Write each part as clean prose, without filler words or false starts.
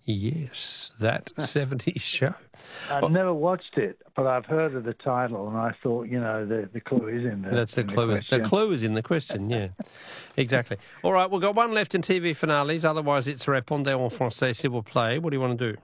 Yes, that 70s show. I've never watched it, but I've heard of the title, and I thought, the clue is in there. That's the clue. The clue is in the question, yeah. Exactly. All right, we've got one left in TV finales. Otherwise, it's Répondez en français, s'il vous plaît. What do you want to do?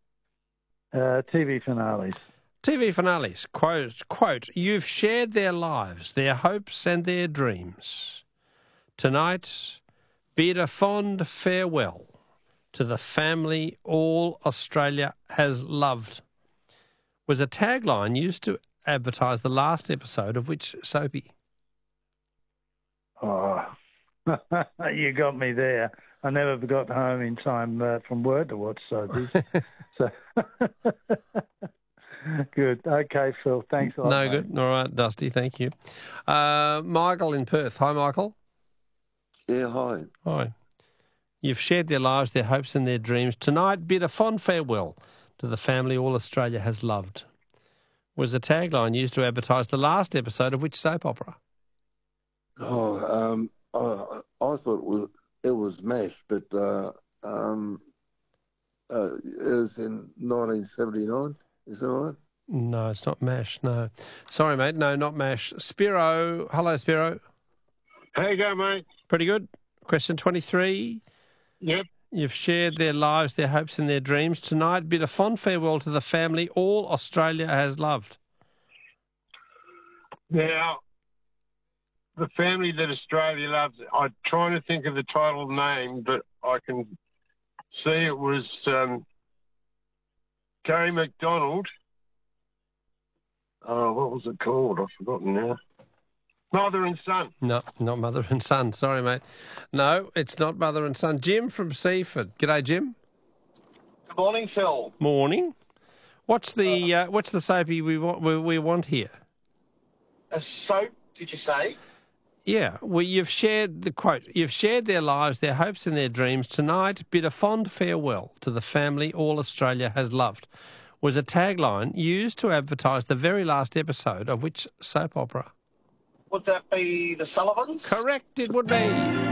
TV finales. TV finales. Quote, you've shared their lives, their hopes and their dreams. Tonight, bid a fond farewell to the family all Australia has loved, was a tagline used to advertise the last episode of which soapy? Oh, you got me there. I never got home in time from work to watch soapies. So good. Okay, Phil. Thanks a lot. No, mate. good. All right, Dusty. Thank you. Michael in Perth. Hi, Michael. Yeah, hi. Hi. You've shared their lives, their hopes and their dreams. Tonight, bid a fond farewell to the family all Australia has loved, was a tagline used to advertise the last episode of which soap opera? Oh, I thought it was MASH, but it was in 1979. Is that right? No, it's not MASH, no. Sorry, mate. No, not MASH. Spiro. Hello, Spiro. How you going, mate? Pretty good. Question 23. Yep. You've shared their lives, their hopes and their dreams. Tonight, bid a fond farewell to the family all Australia has loved. Now, the family that Australia loves, I'm trying to think of the title name, but I can see it was Gary McDonald. Oh, what was it called? I've forgotten now. Mother and Son. No, not Mother and Son. Sorry, mate. No, it's not Mother and Son. Jim from Seaford. G'day, Jim. Good morning, Phil. Morning. What's the soapy we want here? A soap, did you say? Yeah. Well, you've shared the quote. You've shared their lives, their hopes and their dreams. Tonight, bid a fond farewell to the family all Australia has loved, was a tagline used to advertise the very last episode of which soap opera? Would that be the Sullivans? Correct, it would be.